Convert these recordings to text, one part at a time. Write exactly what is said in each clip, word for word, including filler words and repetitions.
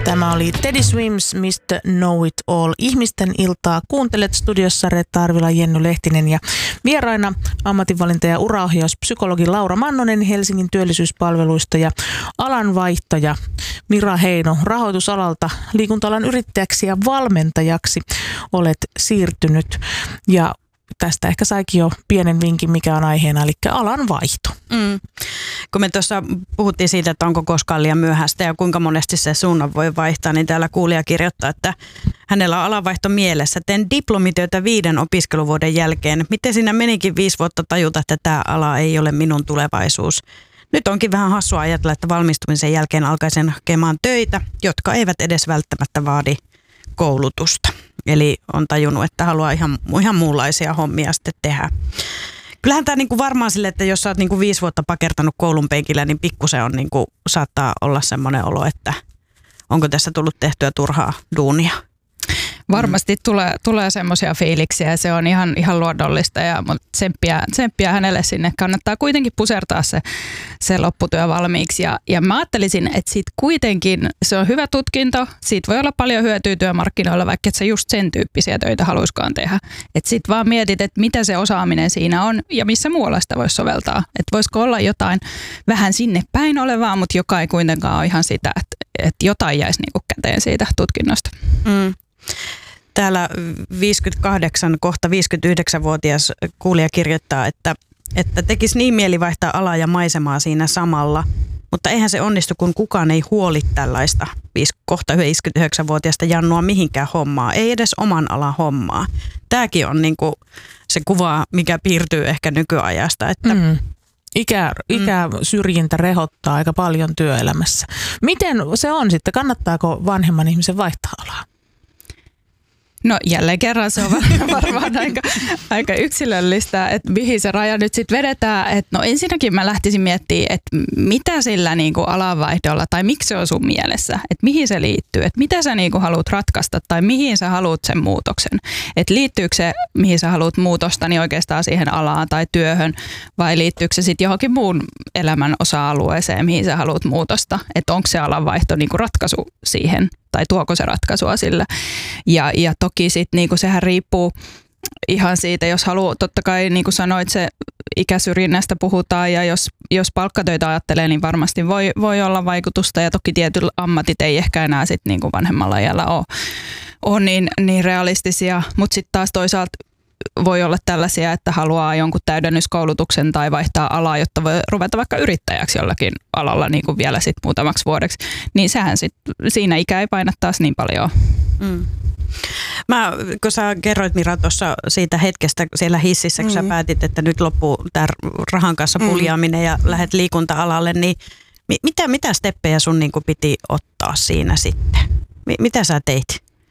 Tämä oli Teddy Swims, mister Know It All. Ihmisten iltaa kuuntelet studiossa Reetta Arvila, Jenny Lehtinen ja vieraina ammatinvalinta- ja uraohjauspsykologi Laura Mannonen Helsingin työllisyyspalveluista ja alanvaihtaja Mira Heino rahoitusalalta liikunta-alan yrittäjäksi ja valmentajaksi olet siirtynyt. Ja tästä ehkä saikin jo pienen vinkin, mikä on aiheena, eli alan vaihto. Mm. Kun me tuossa puhuttiin siitä, että onko koskaan liian myöhäistä ja kuinka monesti se suunnan voi vaihtaa, niin täällä kuulija kirjoittaa, että hänellä on alanvaihto mielessä. Teen diplomityötä viiden opiskeluvuoden jälkeen. Miten siinä menikin viisi vuotta tajuta, että tämä ala ei ole minun tulevaisuus? Nyt onkin vähän hassua ajatella, että valmistumisen jälkeen alkaisin hakemaan töitä, jotka eivät edes välttämättä vaadi koulutusta. Eli on tajunnut, että haluaa ihan, ihan muunlaisia hommia sitten tehdä. Kyllähän tämä niinku varmaan sille, että jos sä oot niinku viisi vuotta pakertanut koulun penkillä, niin pikkusen on niinku, saattaa olla semmoinen olo, että onko tässä tullut tehtyä turhaa duunia. Varmasti tulee, tulee semmoisia fiiliksiä ja se on ihan, ihan luonnollista ja tsemppiä, tsemppiä hänelle sinne. Kannattaa kuitenkin pusertaa se, se lopputyö valmiiksi ja, ja mä ajattelisin, että sit kuitenkin se on hyvä tutkinto. Siitä voi olla paljon hyötyä työmarkkinoilla, vaikka et sä just sen tyyppisiä töitä haluiskaan tehdä. Että sit vaan mietit, että mitä se osaaminen siinä on ja missä muualla sitä voisi soveltaa. Että voisiko olla jotain vähän sinne päin olevaa, mutta joka ei kuitenkaan ole ihan sitä, että, että jotain jäisi niinku käteen siitä tutkinnosta. Mm. Täällä viisikymmentäkahdeksan, kohta viisikymmentäyhdeksänvuotias kuulija kirjoittaa, että, että tekisi niin mieli vaihtaa alaa ja maisemaa siinä samalla, mutta eihän se onnistu, kun kukaan ei huoli tällaista kohta viisikymmentäyhdeksänvuotiaasta jannua mihinkään hommaa, ei edes oman alan hommaa. Tämäkin on niin kuin se kuva, mikä piirtyy ehkä nykyajasta, että mm. Ikä, ikäsyrjintä rehottaa aika paljon työelämässä. Miten se on sitten? Kannattaako vanhemman ihmisen vaihtaa alaa? No jälleen kerran se on varmaan aika, aika yksilöllistä, että mihin se raja nyt sitten vedetään. Että no ensinnäkin mä lähtisin miettimään, että mitä sillä niinku alanvaihdolla tai miksi se on sun mielessä, että mihin se liittyy, että mitä sä niinku haluat ratkaista tai mihin sä haluat sen muutoksen. Että liittyykö se, mihin sä haluat muutosta, niin oikeastaan siihen alaan tai työhön vai liittyykö se sitten johonkin muun elämän osa-alueeseen, mihin sä haluat muutosta. Että onko se alanvaihto niinku ratkaisu siihen tai tuoko se ratkaisua sillä. Ja, ja toki sitten niinku sehän riippuu ihan siitä, jos haluaa, totta kai niin kuin sanoit, se ikäsyrjinnästä puhutaan ja jos, jos palkkatöitä ajattelee, niin varmasti voi, voi olla vaikutusta ja toki tietyllä ammatit ei ehkä enää sit niin kuin vanhemmalla iällä ole, ole niin, niin realistisia, mutta sitten taas toisaalta voi olla tällaisia, että haluaa jonkun täydennyskoulutuksen tai vaihtaa alaa, jotta voi ruveta vaikka yrittäjäksi jollakin alalla niin kuin vielä sit muutamaksi vuodeksi. Niin sehän sit, siinä ikä ei paina taas niin paljon. Mm. Mä, kun sä kerroit Mira tuossa siitä hetkestä siellä hississä, kun mm. sä päätit, että nyt loppuu tämä rahan kanssa puljaaminen mm. ja lähdet liikunta-alalle, niin mitä, mitä steppejä sun niin kuin piti ottaa siinä sitten? Mitä sä teit?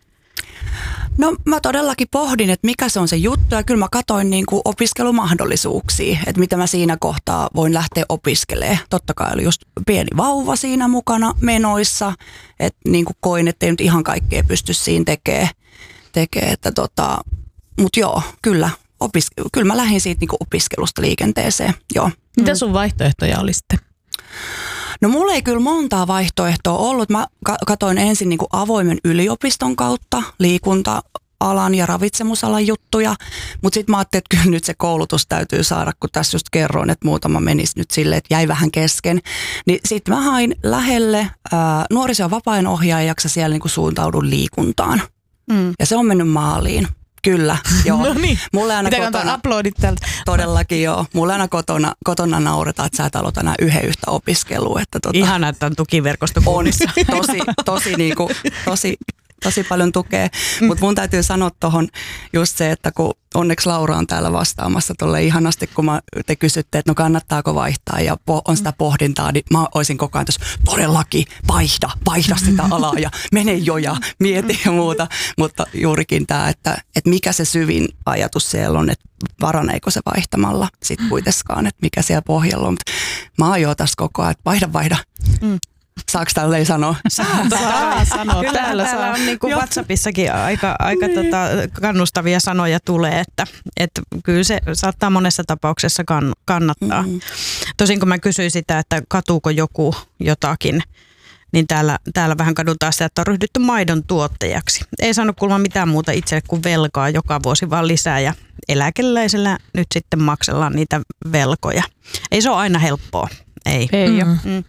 No mä todellakin pohdin, että mikä se on se juttu ja kyllä mä katsoin niin kuin opiskelumahdollisuuksia, että mitä mä siinä kohtaa voin lähteä opiskelemaan. Totta kai oli just pieni vauva siinä mukana menoissa, että niin kuin koin, että ei nyt ihan kaikkea pysty siinä tekemään. Tekee, että tota, mutta joo, kyllä, opiske- kyllä mä lähdin siitä niin kuin opiskelusta liikenteeseen, joo. Mitä sun vaihtoehtoja oli sitten? No mulla ei kyllä montaa vaihtoehtoa ollut. Mä katoin ensin niin kuin avoimen yliopiston kautta liikunta-alan ja ravitsemusalan juttuja, mutta sitten mä ajattelin, että kyllä nyt se koulutus täytyy saada, kun tässä just kerroin, että muutama menisi nyt silleen, että jäi vähän kesken. Niin sitten mä hain lähelle ää, nuoriso- ja vapaa-ajan ohjaajaksi siellä niin kuin suuntaudun liikuntaan. Mm. Ja se on mennyt maaliin. Kyllä, joo. No niin, mulle aina pitää kotona, aplodit täältä. Todellakin joo. Mulle aina kotona, kotona nauretaan, että sä et aloita enää yhden yhtä opiskelua. Että tota, ihana, että on tukiverkosto kunnissa. Tosi, tosi, niinku, tosi, tosi paljon tukea. Mm. Mutta mun täytyy sanoa tuohon just se, että kun onneksi Laura on täällä vastaamassa tolle ihanasti, kun mä, te kysytte, että no kannattaako vaihtaa ja po, on sitä pohdintaa, niin mä olisin koko ajan tässä todellakin vaihda, vaihda sitä alaa ja mene jo ja mieti ja muuta. Mutta juurikin tämä, että, että mikä se syvin ajatus siellä on, että paraneeko se vaihtamalla sitten kuitenkaan, että mikä siellä pohjalla on. Mutta mä oon jo tässä koko ajan, että vaihda, vaihda. Mm. Saako tälleen sanoa? Saa, saa sanoa. Kyllä täällä, täällä on niin kuin WhatsAppissakin aika, aika niin. tota, kannustavia sanoja tulee, että, että kyllä se saattaa monessa tapauksessa kann, kannattaa. Mm-hmm. Tosin kun mä kysyin sitä, että katuuko joku jotakin, niin täällä, täällä vähän kadutaan sitä, että on ryhdytty maidon tuottajaksi. Ei saanut kuulemma mitään muuta itselle kuin velkaa joka vuosi vaan lisää ja eläkeläisellä nyt sitten maksellaan niitä velkoja. Ei se ole aina helppoa. Ei. Ei mm. ole. Mm.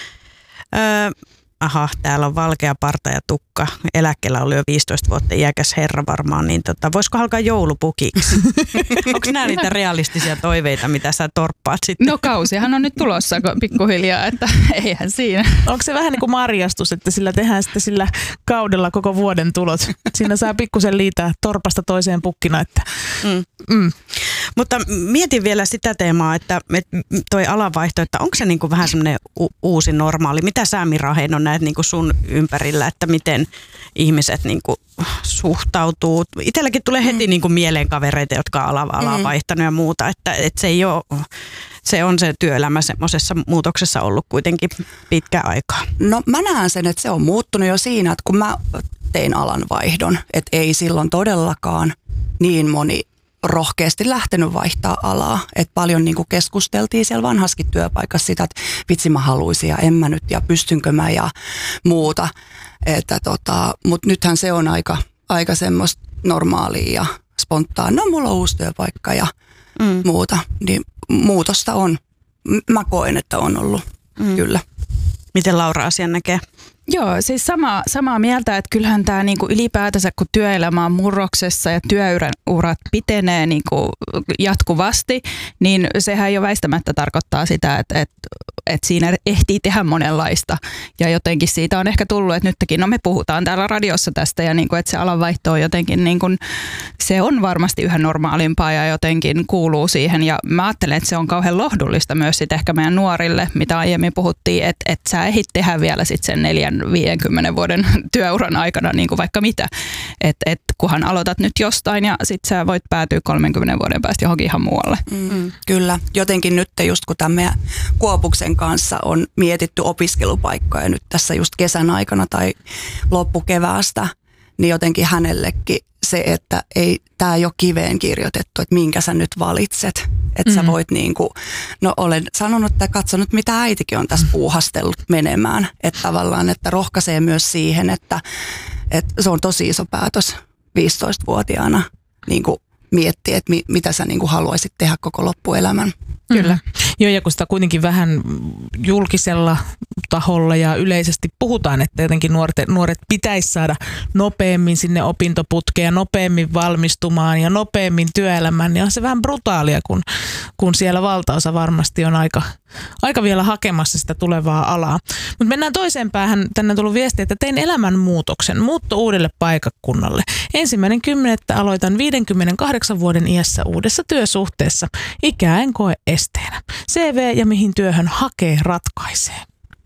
Öö, aha, täällä on valkea parta ja tukka. Eläkkeellä oli jo viisitoista vuotta iäkäs herra varmaan, niin tota, voisiko alkaa joulupukiksi? Onko nämä niitä realistisia toiveita, mitä sä torppaat sitten? No kausihan on nyt tulossa pikkuhiljaa, että eihän siinä. Onko se vähän niin kuin marjastus, että sillä tehdään sitten sillä kaudella koko vuoden tulot? Siinä saa pikkusen liitää torpasta toiseen pukkina. Että. Mm. Mm. Mutta mietin vielä sitä teemaa, että toi alanvaihto, että onko se niin kuin vähän semmoinen u- uusi normaali? Mitä sä, Mira Heino, näet niin kuin sun ympärillä, että miten ihmiset niin kuin suhtautuu? Itselläkin tulee heti niin kuin mieleen kavereita, jotka on alaa vaihtanut ja muuta, että, että se ei ole, se on se työelämä semmoisessa muutoksessa ollut kuitenkin pitkä aikaa. No mä näen sen, että se on muuttunut jo siinä, että kun mä tein alanvaihdon, että ei silloin todellakaan niin moni rohkeasti lähtenyt vaihtaa alaa. Että paljon niin kuin keskusteltiin siellä vanhaskin työpaikassa sitä, että vitsi mä haluaisin ja en mä nyt ja pystynkö mä ja muuta. Että tota, mutta nythän se on aika, aika semmoista normaalia ja spontaan. No mulla on uusi työpaikka ja mm. muuta. Niin muutosta on. Mä koen, että on ollut mm. kyllä. Miten Laura asian näkee? Joo, siis sama, samaa mieltä, että kyllähän tämä niinku ylipäätänsä, kun työelämä on murroksessa ja työurat pitenee niinku jatkuvasti, niin sehän jo väistämättä tarkoittaa sitä, että, että, että siinä ehtii tehdä monenlaista. Ja jotenkin siitä on ehkä tullut, että nytkin, no me puhutaan täällä radiossa tästä ja niinku, että se alanvaihto on jotenkin, niinku, se on varmasti yhä normaalimpaa ja jotenkin kuuluu siihen. Ja mä ajattelen, että se on kauhean lohdullista myös sit ehkä meidän nuorille, mitä aiemmin puhuttiin, että, että sä ehdit tehdä vielä sit sen neljän viidenkymmenen vuoden työuran aikana niin kuin vaikka mitä. Että et, kunhan aloitat nyt jostain ja sit sä voit päätyä kolmenkymmenen vuoden päästä johonkin ihan muualle. Mm, kyllä. Jotenkin nyt just kun tämän meidän Kuopuksen kanssa on mietitty opiskelupaikkoja nyt tässä just kesän aikana tai loppukeväästä, niin jotenkin hänellekin se, että ei tämä ei ole kiveen kirjoitettu, että minkä sä nyt valitset. Että mm-hmm. sä voit niin kuin, no olen sanonut että katsonut mitä äitikin on tässä puuhastellut menemään. Että tavallaan, että rohkaisee myös siihen, että, että se on tosi iso päätös viisitoistavuotiaana niin kuin miettiä, että mi, mitä sä niin kuin haluaisit tehdä koko loppuelämän. Kyllä. Joo, ja kun sitä kuitenkin vähän julkisella taholla ja yleisesti puhutaan, että jotenkin nuoret, nuoret pitäisi saada nopeammin sinne opintoputkeen ja nopeammin valmistumaan ja nopeammin työelämään, niin on se vähän brutaalia, kun, kun siellä valtaosa varmasti on aika, aika vielä hakemassa sitä tulevaa alaa. Mutta mennään toiseen päähän. Tänne on tullut viesti, että tein elämänmuutoksen, muutto uudelle paikkakunnalle. Ensimmäinen kymmenettä aloitan viidenkymmenenkahdeksan vuoden iässä uudessa työsuhteessa. Ikää en koe esteenä. C V ja mihin työhön hakee ratkaisee.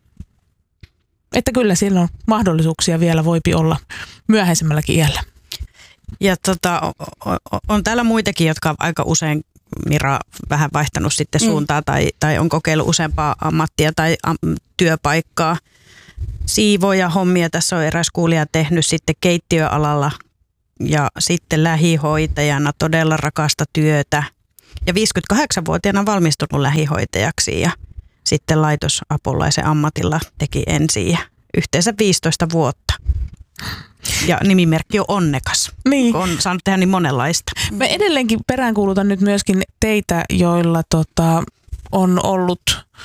Että kyllä silloin mahdollisuuksia vielä voipi olla myöhäisemmälläkin iällä. Ja tota, on täällä muitakin, jotka on aika usein, Mira, vähän vaihtanut sitten suuntaa mm. tai, tai on kokeillut useampaa ammattia tai am, työpaikkaa. Siivoja hommia tässä on eräs kuulija tehnyt sitten keittiöalalla ja sitten lähihoitajana todella rakasta työtä. Ja viisikymmentäkahdeksanvuotiaana valmistunut lähihoitajaksi ja sitten laitosapulaisen ammatilla teki ensin ja yhteensä viisitoista vuotta. Ja nimimerkki on onnekas, niin. On saanut tehdä niin monenlaista. Mä edelleenkin peräänkuulutan nyt myöskin teitä, joilla tota, on ollut,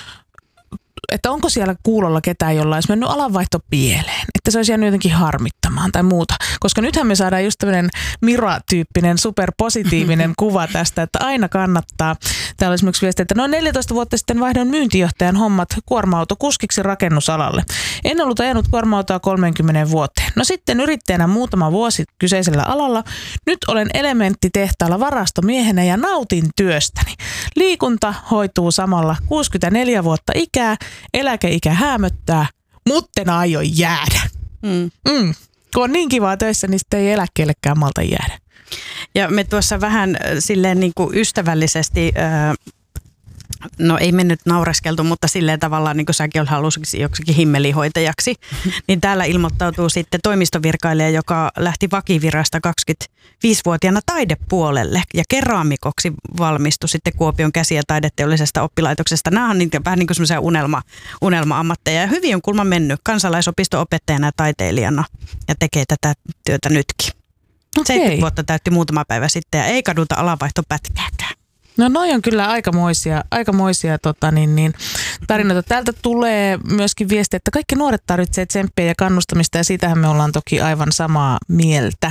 että onko siellä kuulolla ketään, jolla olisi mennyt alanvaihto pieleen. Että se olisi jäänyt jotenkin harmittamaan tai muuta. Koska nythän me saadaan just tämmöinen Mira-tyyppinen superpositiivinen kuva tästä, että aina kannattaa. Täällä on esimerkiksi viesti, että noin neljätoista vuotta sitten vaihdoin myyntijohtajan hommat kuorma-autokuskiksi rakennusalalle. En ollut ajanut kuorma-autoa kolmekymmentä vuoteen. No sitten yrittäjänä muutama vuosi kyseisellä alalla. Nyt olen elementtitehtaalla varastomiehenä ja nautin työstäni. Liikunta hoituu samalla kuusikymmentäneljä vuotta ikää, eläkeikä häämöttää, mutten aion jäädä. Mm. Mm. Kun on niin kivaa töissä, niin sitten ei eläkkeellekään malta jäädä. Ja me tuossa vähän silleen niin kuin ystävällisesti äh, no ei mennyt naureskeltu, mutta silleen tavallaan niin kuin säkin halusit joksikin himmelihoitajaksi, niin täällä ilmoittautuu sitten toimistovirkailija, joka lähti vakivirasta kaksikymmentäviisivuotiaana taidepuolelle ja keraamikoksi valmistui sitten Kuopion käsi- ja taideteollisesta oppilaitoksesta. Nämä on niin, vähän niin kuin semmoisia unelma, unelma-ammatteja ja hyvin on kulma mennyt kansalaisopisto-opettajana ja taiteilijana ja tekee tätä työtä nytkin. Okei. seitsemän vuotta täytti muutama päivä sitten ja ei kaduta alanvaihtopätkääkään. No noi on kyllä aikamoisia, aikamoisia tota, niin, niin, tarinoita. Täältä tulee myöskin viesti, että kaikki nuoret tarvitsevat tsemppiä ja kannustamista ja siitähän me ollaan toki aivan samaa mieltä.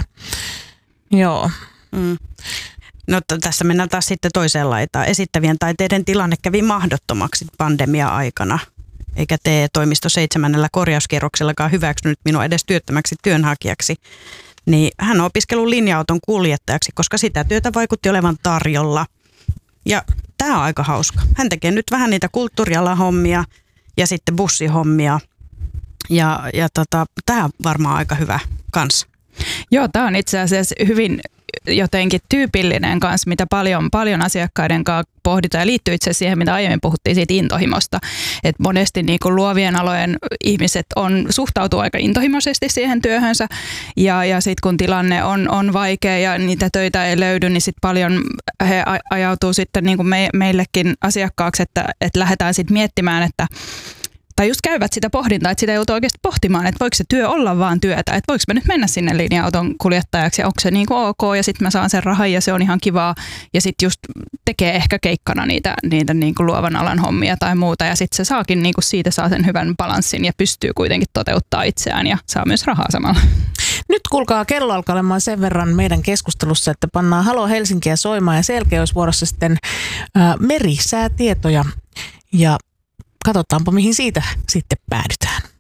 Joo. Mm. No t- tässä mennään taas sitten toiseen laitaan. Esittävien taiteiden tilanne kävi mahdottomaksi pandemia-aikana. Eikä T E-toimisto seitsemännellä korjauskierroksellakaan hyväksynyt minua edes työttömäksi työnhakijaksi. Niin hän on opiskellut linja-auton kuljettajaksi, koska sitä työtä vaikutti olevan tarjolla. Ja tämä on aika hauska. Hän tekee nyt vähän niitä kulttuurialan hommia ja sitten bussihommia. Ja, ja tota, tämä on varmaan aika hyvä kanssa. Joo, tämä on itse asiassa hyvin jotenkin tyypillinen kanssa, mitä paljon, paljon asiakkaiden kanssa pohditaan ja liittyy itse asiassa siihen, mitä aiemmin puhuttiin siitä intohimosta. Että monesti niin kuin luovien alojen ihmiset on, suhtautuu aika intohimoisesti siihen työhönsä ja, ja sitten kun tilanne on, on vaikea ja niitä töitä ei löydy, niin sitten paljon he ajautuu sitten niin kuin me, meillekin asiakkaaksi, että, että lähdetään sitten miettimään, että tai just käyvät sitä pohdintaa, että sitä joutuu oikeasti pohtimaan, että voiko se työ olla vaan työtä, että voiko mä nyt mennä sinne linja-auton kuljettajaksi ja onko se niin kuin ok ja sitten mä saan sen rahan ja se on ihan kivaa ja sitten just tekee ehkä keikkana niitä, niitä niin kuin luovan alan hommia tai muuta ja sitten se saakin niin kuin siitä saa sen hyvän balanssin ja pystyy kuitenkin toteuttaa itseään ja saa myös rahaa samalla. Nyt kuulkaa, kello alkaa olemaan sen verran meidän keskustelussa, että pannaan Halo Helsinkiä soimaan ja sen jälkeen olisi vuorossa sitten ää, merisäätietoja ja katsotaanpa, mihin siitä sitten päädytään.